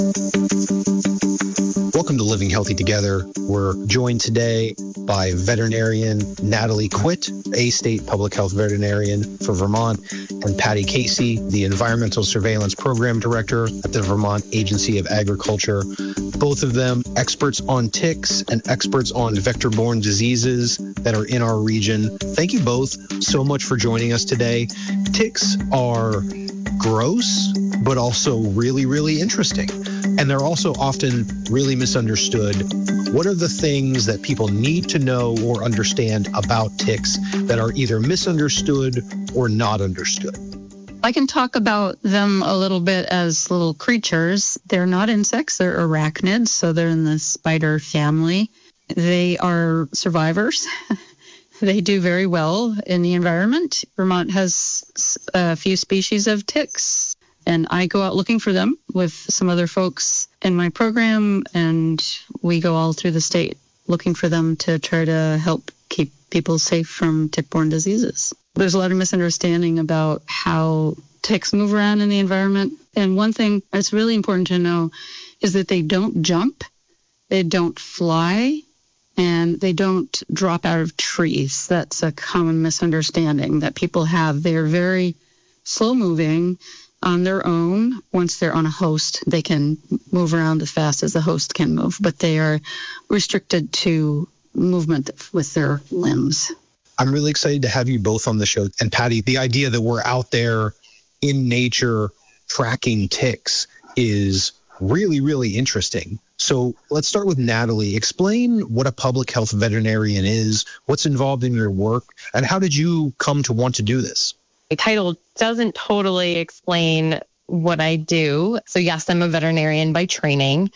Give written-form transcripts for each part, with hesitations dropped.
Welcome to Living Healthy Together. We're joined today by veterinarian Natalie Quitt, A-State Public Health Veterinarian for Vermont, and Patty Casey, the Environmental Surveillance Program Director at the Vermont Agency of Agriculture. Both of them experts on ticks and experts on vector-borne diseases that are in our region. Thank you both so much for joining us today. Ticks are gross, but also really, really interesting. And they're also often really misunderstood. What are the things that people need to know or understand about ticks that are either misunderstood or not understood? I can talk about them a little bit as little creatures. They're not insects, they're arachnids, so they're in the spider family. They are survivors. They do very well in the environment. Vermont has a few species of ticks, and I go out looking for them with some other folks in my program, and we go all through the state looking for them to try to help keep people safe from tick-borne diseases. There's a lot of misunderstanding about how ticks move around in the environment, and one thing that's really important to know is that they don't jump, they don't fly, and they don't drop out of trees. That's a common misunderstanding that people have. They're very slow-moving on their own. Once they're on a host, they can move around as fast as the host can move, but they are restricted to movement with their limbs. I'm really excited to have you both on the show. And Patty, the idea that we're out there in nature tracking ticks is really, really interesting. So let's start with Natalie. Explain what a public health veterinarian is, what's involved in your work, and how did you come to want to do this? My title doesn't totally explain what I do. So yes, I'm a veterinarian by training,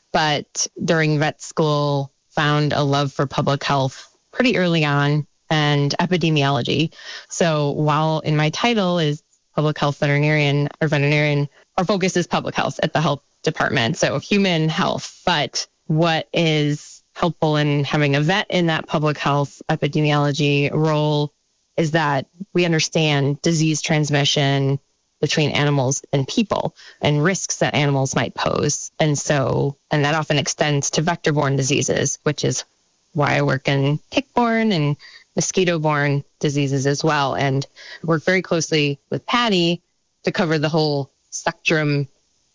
but during vet school, found a love for public health pretty early on and epidemiology. So while in my title is public health veterinarian or veterinarian, our focus is public health at the health department, so human health. But what is helpful in having a vet in that public health epidemiology role is that we understand disease transmission between animals and people and risks that animals might pose. And that often extends to vector-borne diseases, which is why I work in tick-borne and mosquito-borne diseases as well, and work very closely with Patty to cover the whole spectrum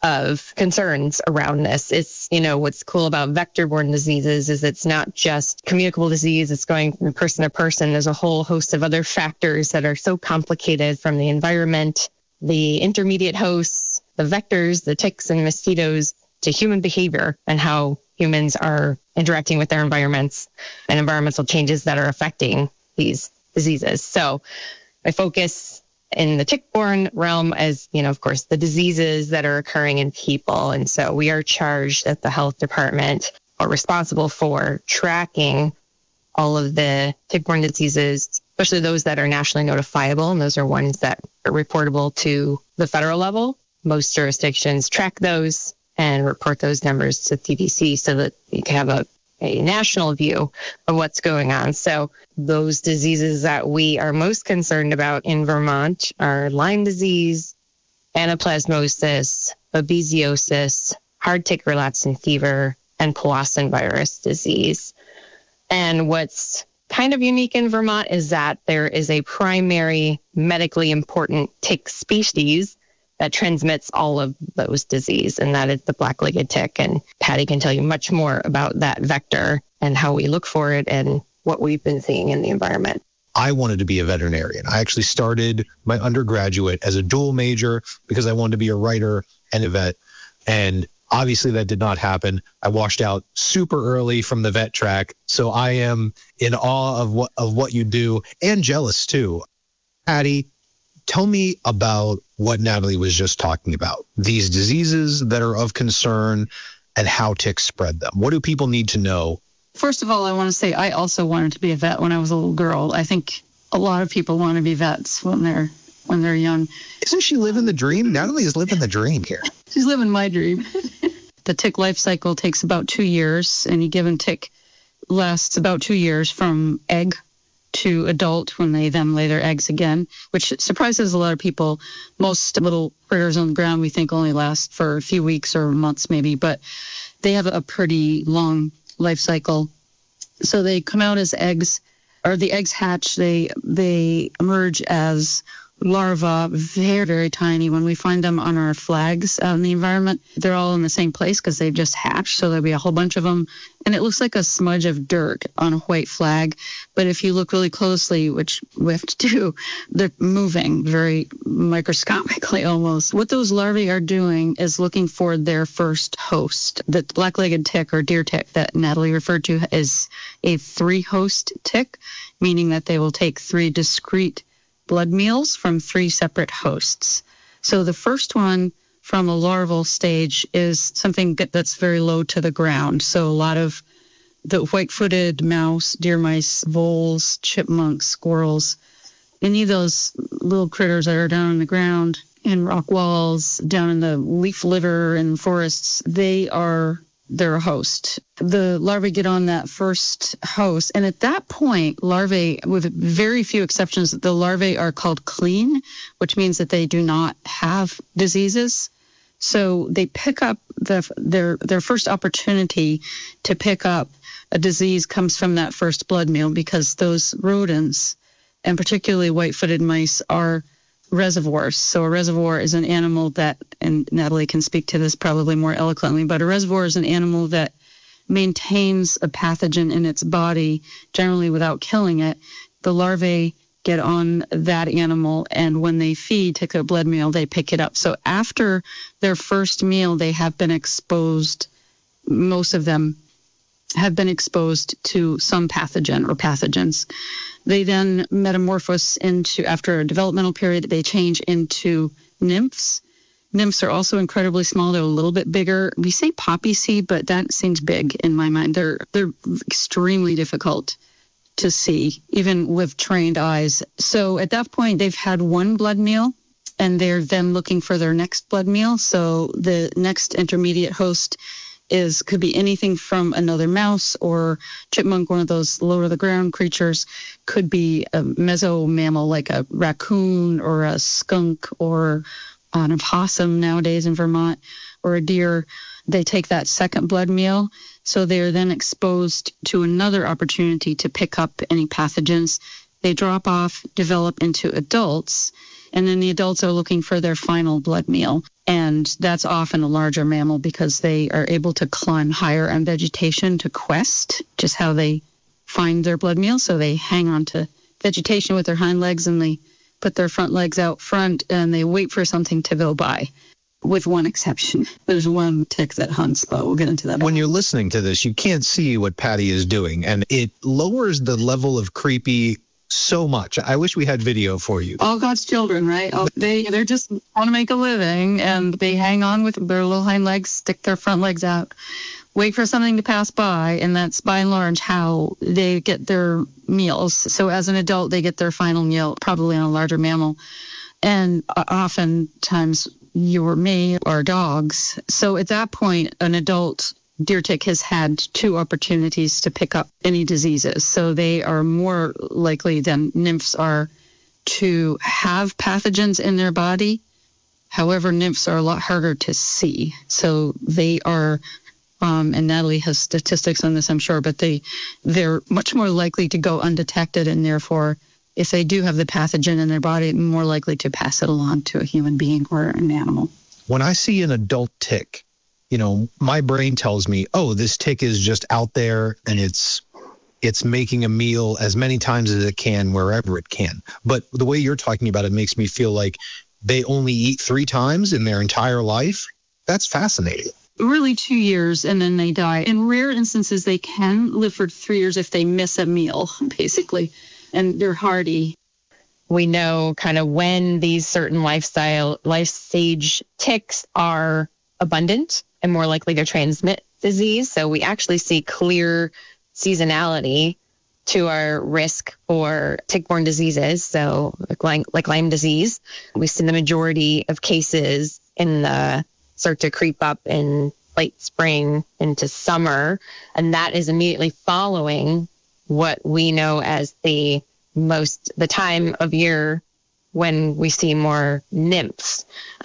of concerns around this. It's, what's cool about vector-borne diseases is it's not just communicable disease. It's going from person to person. There's a whole host of other factors that are so complicated, from the environment, the intermediate hosts, the vectors, the ticks and mosquitoes, to human behavior and how humans are interacting with their environments and environmental changes that are affecting these diseases. So my focus in the tick-borne realm is, of course, the diseases that are occurring in people. And so we are charged at the health department, or responsible for tracking all of the tick-borne diseases, especially those that are nationally notifiable. And those are ones that are reportable to the federal level. Most jurisdictions track those and report those numbers to CDC so that you can have a national view of what's going on. So those diseases that we are most concerned about in Vermont are Lyme disease, anaplasmosis, babesiosis, hard tick relapsing fever, and Powassan virus disease. And what's kind of unique in Vermont is that there is a primary medically important tick species that transmits all of those disease, and that is the black-legged tick. And Patty can tell you much more about that vector and how we look for it and what we've been seeing in the environment. I wanted to be a veterinarian. I actually started my undergraduate as a dual major because I wanted to be a writer and a vet. And obviously that did not happen. I washed out super early from the vet track. So I am in awe of what you do, and jealous too. Patty, tell me about what Natalie was just talking about, these diseases that are of concern and how ticks spread them. What do people need to know? First of all, I want to say I also wanted to be a vet when I was a little girl. I think a lot of people want to be vets when they're young. Isn't she living the dream? Natalie is living the dream here. She's living my dream. The tick life cycle takes about 2 years. Any given tick lasts about 2 years from egg to adult when they then lay their eggs again, which surprises a lot of people. Most little critters on the ground we think only last for a few weeks or months maybe, but they have a pretty long life cycle. So they come out as eggs, or the eggs hatch, they emerge as larvae, very, very tiny. When we find them on our flags out in the environment, they're all in the same place because they've just hatched. So there'll be a whole bunch of them. And it looks like a smudge of dirt on a white flag. But if you look really closely, which we have to do, they're moving very microscopically almost. What those larvae are doing is looking for their first host. The black-legged tick or deer tick that Natalie referred to is a 3-host tick, meaning that they will take 3 discrete blood meals from 3 separate hosts. So the first one from a larval stage is something that's very low to the ground. So a lot of the white-footed mouse, deer mice, voles, chipmunks, squirrels, any of those little critters that are down on the ground in rock walls, down in the leaf litter in forests, they're a host. The larvae get on that first host, and at that point, larvae, with very few exceptions, the larvae are called clean, which means that they do not have diseases. So they pick up their first opportunity to pick up a disease comes from that first blood meal, because those rodents, and particularly white-footed mice, are reservoirs. So a reservoir is an animal that, and Natalie can speak to this probably more eloquently, but a reservoir is an animal that maintains a pathogen in its body, generally without killing it. The larvae get on that animal, and when they feed, take their blood meal, they pick it up. So after their first meal, they have been exposed, most of them have been exposed to some pathogen or pathogens. They then metamorphose into, after a developmental period, they change into nymphs. Nymphs are also incredibly small. They're a little bit bigger. We say poppy seed, but that seems big in my mind. They're extremely difficult to see, even with trained eyes. So at that point, they've had one blood meal, and they're then looking for their next blood meal. So the next intermediate host could be anything from another mouse or chipmunk, one of those low to the ground creatures, could be a mesomammal like a raccoon or a skunk or an opossum nowadays in Vermont, or a deer. They take that second blood meal, so they're then exposed to another opportunity to pick up any pathogens. They drop off, develop into adults, and then the adults are looking for their final blood meal. And that's often a larger mammal because they are able to climb higher on vegetation to quest, just how they find their blood meal. So they hang on to vegetation with their hind legs, and they put their front legs out front, and they wait for something to go by, with one exception. There's one tick that hunts, but we'll get into that. When you're listening to this, you can't see what Patty is doing, and it lowers the level of creepy so much. I wish we had video for you. All God's children, right? They're just want to make a living, and they hang on with their little hind legs, stick their front legs out, wait for something to pass by, and that's by and large how they get their meals. So as an adult, they get their final meal, probably on a larger mammal, and oftentimes you or me are dogs. So at that point, an adult deer tick has had 2 opportunities to pick up any diseases. So they are more likely than nymphs are to have pathogens in their body. However, nymphs are a lot harder to see. So they are, and Natalie has statistics on this, I'm sure, but they're much more likely to go undetected, and therefore, if they do have the pathogen in their body, more likely to pass it along to a human being or an animal. When I see an adult tick, my brain tells me, oh, this tick is just out there and it's making a meal as many times as it can wherever it can. But the way you're talking about it makes me feel like they only eat 3 times in their entire life. That's fascinating. Really 2 years, and then they die. In rare instances, they can live for 3 years if they miss a meal, basically, and they're hardy. We know kind of when these certain life stage ticks are abundant and more likely to transmit disease. So we actually see clear seasonality to our risk for tick-borne diseases. So like Lyme disease, we see the majority of cases start to creep up in late spring into summer. And that is immediately following what we know as the the time of year when we see more nymphs.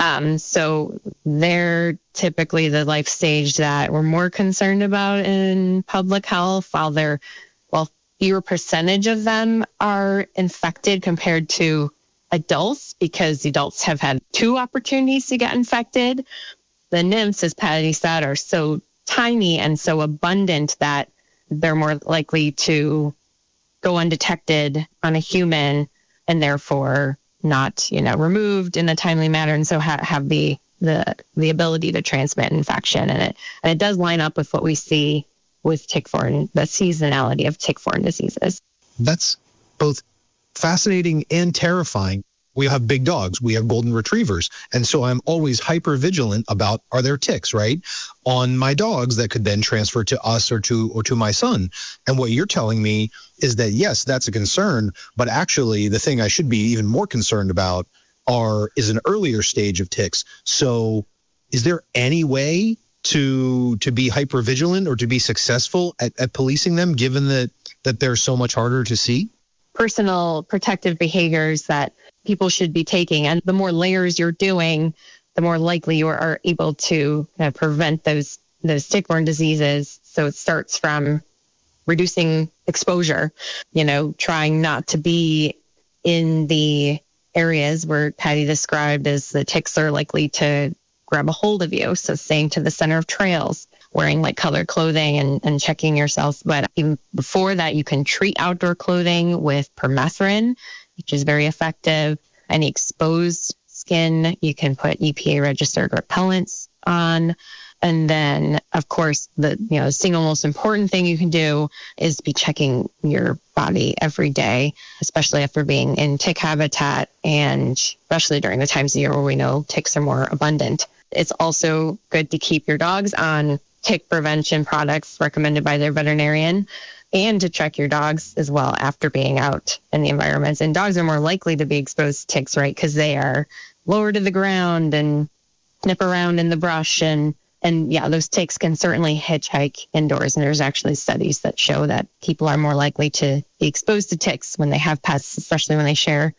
So they're typically the life stage that we're more concerned about in public health, while fewer percentage of them are infected compared to adults, because adults have had 2 opportunities to get infected. The nymphs, as Patty said, are so tiny and so abundant that they're more likely to go undetected on a human and therefore not, removed in a timely manner, and so have the ability to transmit infection. And it does line up with what we see with tick-borne, the seasonality of tick-borne diseases. That's both fascinating and terrifying. We have big dogs, we have golden retrievers, and so I'm always hyper vigilant about, are there ticks, right, on my dogs that could then transfer to us or to my son. And what you're telling me is that, yes, that's a concern, but actually the thing I should be even more concerned about is an earlier stage of ticks. So is there any way to be hyper vigilant or to be successful at policing them, given that they're so much harder to see? Personal protective behaviors that people should be taking. And the more layers you're doing, the more likely you are able to prevent those tick-borne diseases. So it starts from reducing exposure, trying not to be in the areas where Patty described as the ticks are likely to grab a hold of you. So staying to the center of trails, wearing light colored clothing and checking yourself. But even before that, you can treat outdoor clothing with permethrin, which is very effective. Any exposed skin, you can put EPA registered repellents on. And then, of course, the single most important thing you can do is be checking your body every day, especially after being in tick habitat, and especially during the times of year where we know ticks are more abundant. It's also good to keep your dogs on tick prevention products recommended by their veterinarian, and to check your dogs as well after being out in the environments. And dogs are more likely to be exposed to ticks, right, because they are lower to the ground and nip around in the brush. And yeah, those ticks can certainly hitchhike indoors. And there's actually studies that show that people are more likely to be exposed to ticks when they have pets, especially when they share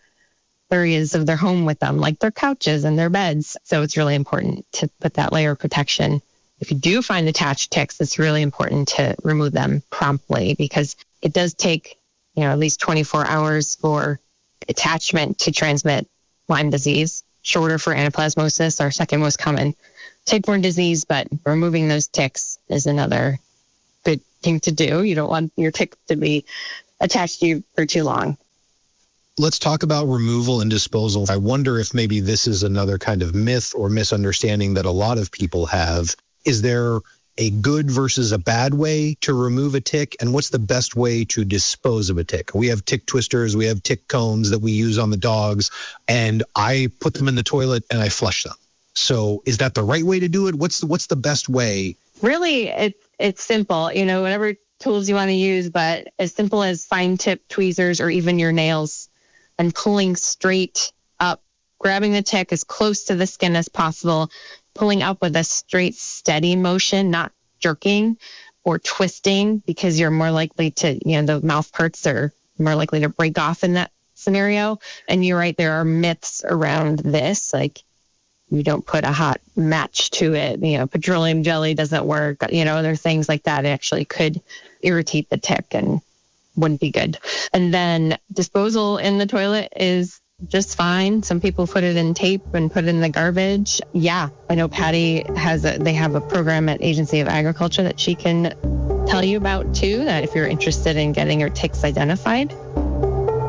areas of their home with them, like their couches and their beds. So it's really important to put that layer of protection. If you do find attached ticks, it's really important to remove them promptly, because it does take, at least 24 hours for attachment to transmit Lyme disease, shorter for anaplasmosis, our second most common tick-borne disease, but removing those ticks is another good thing to do. You don't want your tick to be attached to you for too long. Let's talk about removal and disposal. I wonder if maybe this is another kind of myth or misunderstanding that a lot of people have. Is there a good versus a bad way to remove a tick? And what's the best way to dispose of a tick? We have tick twisters, we have tick combs that we use on the dogs, and I put them in the toilet and I flush them. So is that the right way to do it? What's the best way? Really, it's simple, whatever tools you want to use, but as simple as fine tip tweezers or even your nails, and pulling straight up, grabbing the tick as close to the skin as possible, pulling up with a straight, steady motion, not jerking or twisting, because you're more likely to, the mouth parts are more likely to break off in that scenario. And you're right, there are myths around this, like you don't put a hot match to it, petroleum jelly doesn't work, other things like that. It actually could irritate the tick and wouldn't be good. And then disposal in the toilet is just fine. Some people put it in tape and put it in the garbage. Yeah, I know Patty they have a program at Agency of Agriculture that she can tell you about too, that if you're interested in getting your ticks identified.